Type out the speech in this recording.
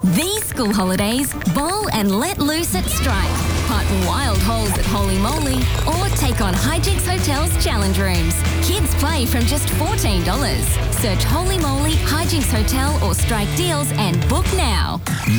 These school holidays, bowl and let loose at Strike. Putt wild holes at Holy Moly or take on Hijinks Hotel's challenge rooms. Kids play from just $14. Search Holy Moly, Hijinks Hotel or Strike Deals and book now.